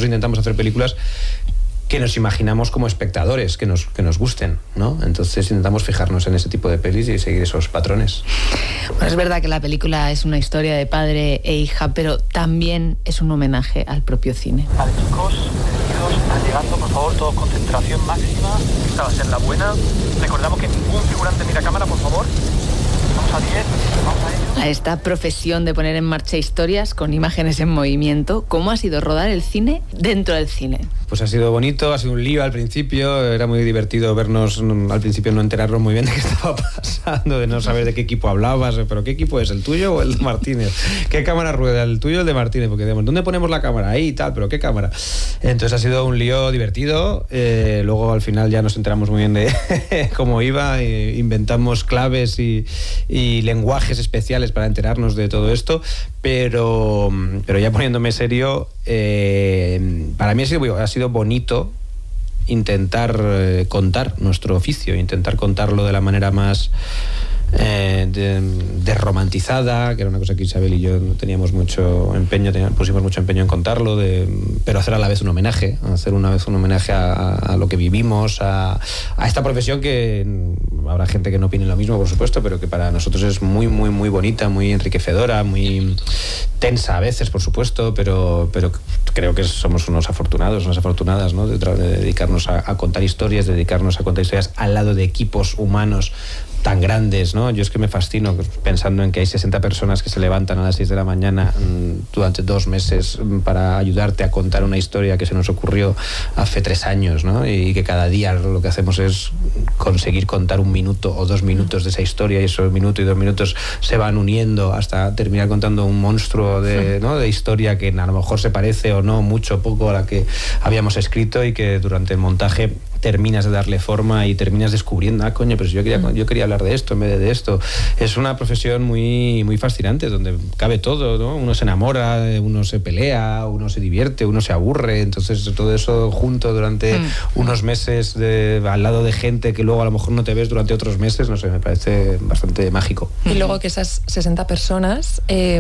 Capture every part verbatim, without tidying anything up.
nosotros intentamos hacer películas que nos imaginamos como espectadores, que nos, que nos gusten, ¿no? Entonces intentamos fijarnos en ese tipo de pelis y seguir esos patrones. Bueno, es verdad que la película es una historia de padre e hija, pero también es un homenaje al propio cine. Vale, chicos, bienvenidos, están llegando, por favor, todos concentración máxima. Esta va a ser la buena. Recordamos que ningún figurante mira cámara, por favor. Vamos a diez, vamos a ello. A esta profesión de poner en marcha historias con imágenes en movimiento, ¿cómo ha sido rodar el cine dentro del cine? Pues ha sido bonito, ha sido un lío al principio, era muy divertido vernos, al principio no enterarnos muy bien de qué estaba pasando, de no saber de qué equipo hablabas, pero ¿qué equipo es, el tuyo o el de Martínez? ¿Qué cámara rueda, el tuyo o el de Martínez? Porque digamos, ¿dónde ponemos la cámara? Ahí y tal, pero ¿qué cámara? Entonces ha sido un lío divertido, eh, luego al final ya nos enteramos muy bien de cómo iba, e inventamos claves y, y lenguajes especiales para enterarnos de todo esto, pero, pero ya poniéndome serio, eh, para mí ha sido, ha sido bonito intentar eh, contar nuestro oficio, intentar contarlo de la manera más eh, de, desromantizada, que era una cosa que Isabel y yo teníamos mucho empeño, teníamos, pusimos mucho empeño en contarlo, de, pero hacer a la vez un homenaje, hacer una vez un homenaje a, a lo que vivimos, a, a esta profesión que habrá gente que no opine lo mismo, por supuesto, pero que para nosotros es muy, muy, muy bonita, muy enriquecedora, muy tensa a veces, por supuesto, pero, pero creo que somos unos afortunados, unas afortunadas, ¿no? de, de dedicarnos a, a contar historias, de dedicarnos a contar historias al lado de equipos humanos tan grandes, ¿no? Yo es que me fascino pensando en que hay sesenta personas que se levantan a las seis de la mañana mmm, durante dos meses para ayudarte a contar una historia que se nos ocurrió hace tres años, ¿no? Y que cada día lo que hacemos es conseguir contar un minuto o dos minutos de esa historia, y esos minutos y dos minutos se van uniendo hasta terminar contando un monstruo de, ¿no? de historia que a lo mejor se parece o no mucho o poco a la que habíamos escrito, y que durante el montaje terminas de darle forma y terminas descubriendo, ah, coño, pero yo quería, yo quería hablar de esto en vez de, de esto. Es una profesión muy, muy fascinante, donde cabe todo, ¿no? Uno se enamora, uno se pelea, uno se divierte, uno se aburre, entonces todo eso junto durante mm. unos meses de, al lado de gente que luego a lo mejor no te ves durante otros meses, no sé, me parece bastante mágico. Y luego que esas sesenta personas eh,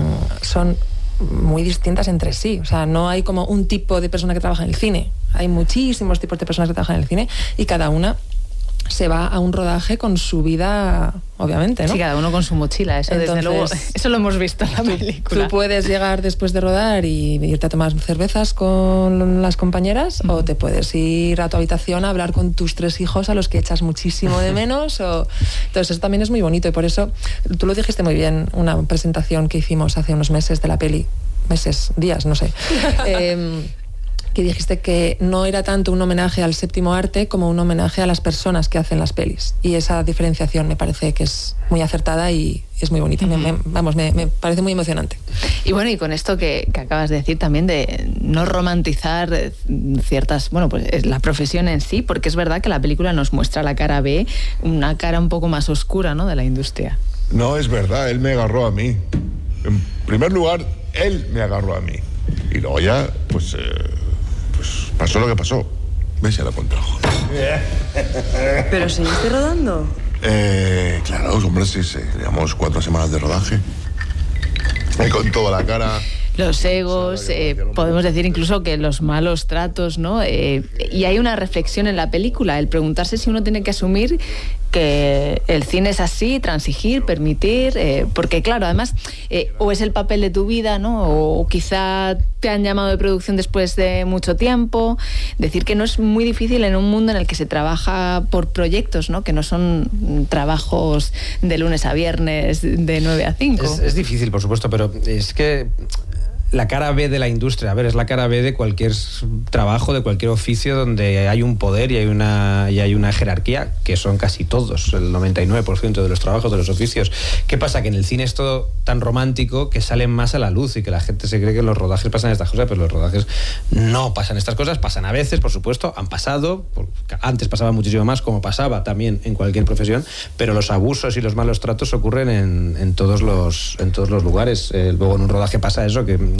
son muy distintas entre sí, o sea, no hay como un tipo de persona que trabaja en el cine, hay muchísimos tipos de personas que trabajan en el cine y cada una se va a un rodaje con su vida, obviamente, ¿no? Sí, cada uno con su mochila, eso Entonces, desde luego, eso lo hemos visto en la película. Tú puedes llegar después de rodar y irte a tomar cervezas con las compañeras, uh-huh. o te puedes ir a tu habitación a hablar con tus tres hijos a los que echas muchísimo de menos, o... entonces eso también es muy bonito, y por eso, tú lo dijiste muy bien, una presentación que hicimos hace unos meses de la peli, meses, días, no sé, eh, que dijiste que no era tanto un homenaje al séptimo arte como un homenaje a las personas que hacen las pelis, y esa diferenciación me parece que es muy acertada y es muy bonita. Uh-huh. me, me, vamos, me, me parece muy emocionante. Y bueno, y con esto que, que acabas de decir también de no romantizar ciertas, bueno, pues la profesión en sí, porque es verdad que la película nos muestra la cara B, una cara un poco más oscura, ¿no?, de la industria. No, es verdad, él me agarró a mí. En primer lugar, él me agarró a mí. Y luego ya, pues... Eh... Pues pasó lo que pasó. ¿Ves? Ya lo contrajo. ¿Pero seguiste rodando? Eh, claro, hombre, sí, sí. Teníamos cuatro semanas de rodaje. Y con toda la cara... Los egos, eh, podemos decir incluso que los malos tratos, ¿no? Eh, y hay una reflexión en la película, el preguntarse si uno tiene que asumir que el cine es así, transigir, permitir, eh, porque claro, además, eh, o es el papel de tu vida, ¿no? O quizá te han llamado de producción después de mucho tiempo. Decir que no es muy difícil en un mundo en el que se trabaja por proyectos, ¿no? Que no son trabajos de lunes a viernes de nueve a cinco. Es, es difícil, por supuesto, pero es que la cara B de la industria, a ver, es la cara B de cualquier trabajo, de cualquier oficio donde hay un poder y hay una, y hay una jerarquía, que son casi todos, el noventa y nueve por ciento de los trabajos, de los oficios. ¿Qué pasa? Que en el cine es todo tan romántico que salen más a la luz y que la gente se cree que en los rodajes pasan estas cosas, pero los rodajes no pasan estas cosas, pasan a veces, por supuesto, han pasado, antes pasaba muchísimo más, como pasaba también en cualquier profesión, pero los abusos y los malos tratos ocurren en, en, todos, los, en todos los lugares. Eh, luego en un rodaje pasa eso, que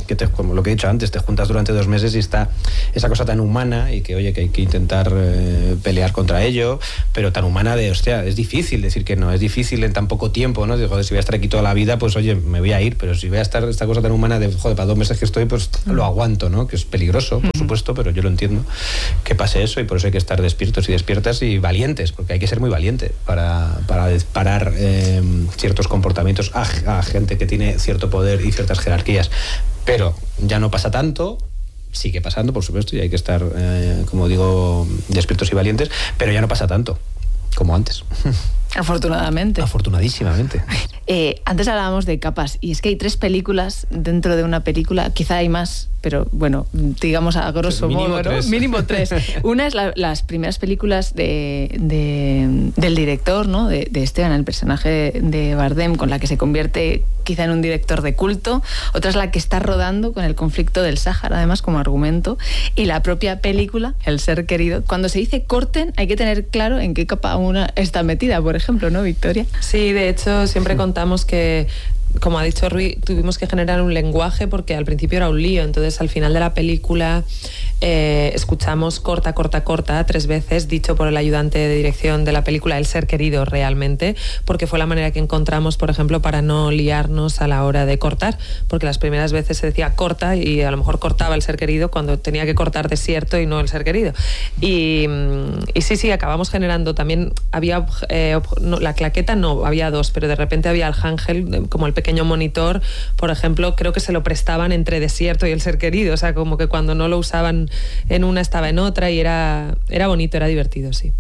que te, como lo que he dicho antes, te juntas durante dos meses y está esa cosa tan humana y que, oye, que hay que intentar eh, pelear contra ello, pero tan humana de, hostia, es difícil decir que no, es difícil en tan poco tiempo, ¿no? De, joder, si voy a estar aquí toda la vida, pues oye, me voy a ir, pero si voy a estar esta cosa tan humana de, joder, para dos meses que estoy, pues lo aguanto, ¿no? Que es peligroso, por supuesto, pero yo lo entiendo, que pase eso y por eso hay que estar despiertos y despiertas y valientes, porque hay que ser muy valiente para, para parar eh, ciertos comportamientos a, a gente que tiene cierto poder y ciertas jerarquías. Pero ya no pasa tanto, sigue pasando, por supuesto, y hay que estar, eh, como digo, despiertos y valientes, pero ya no pasa tanto como antes. Afortunadamente. Afortunadísimamente. Eh, antes hablábamos de capas, y es que hay tres películas dentro de una película, quizá hay más, pero bueno, digamos a grosso mínimo modo, ¿no? tres. Mínimo tres. Una es la, las primeras películas de, de, del director, ¿no? De, de Esteban, el personaje de Bardem, con la que se convierte quizá en un director de culto. Otra es la que está rodando con el conflicto del Sáhara, además, como argumento. Y la propia película, El ser querido. Cuando se dice corten, hay que tener claro en qué capa una está metida, por ejemplo, ¿no, Victoria? Sí, de hecho, siempre contamos que, como ha dicho Rui, tuvimos que generar un lenguaje porque al principio era un lío. Entonces, al final de la película eh, escuchamos corta, corta, corta tres veces, dicho por el ayudante de dirección de la película, El ser querido, realmente, porque fue la manera que encontramos, por ejemplo, para no liarnos a la hora de cortar, porque las primeras veces se decía corta y a lo mejor cortaba El ser querido cuando tenía que cortar desierto y no El ser querido. Y, y sí, sí, acabamos generando también, había eh, no, la claqueta no, había dos, pero de repente había el Ángel, como el pequeño monitor, por ejemplo, creo que se lo prestaban entre desierto y El ser querido, o sea, como que cuando no lo usaban en una estaba en otra y era, era bonito, era divertido, sí.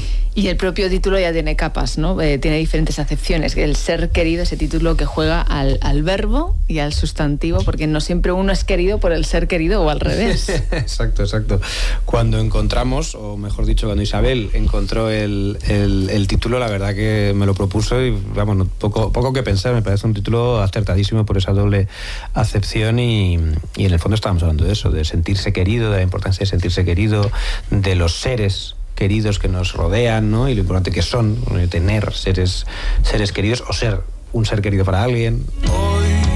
Y el propio título ya tiene capas, ¿no? Eh, tiene diferentes acepciones. El ser querido, ese título que juega al, al verbo y al sustantivo, porque no siempre uno es querido por el ser querido o al revés. Exacto, exacto. Cuando encontramos, o mejor dicho, cuando Isabel encontró el, el, el título, la verdad que me lo propuso y, vamos, no, poco, poco que pensar, me parece un título acertadísimo por esa doble acepción y, y en el fondo estábamos hablando de eso, de sentirse querido, de la importancia de sentirse querido, de los seres queridos que nos rodean, ¿no? Y lo importante que son, tener seres, seres queridos o ser un ser querido para alguien.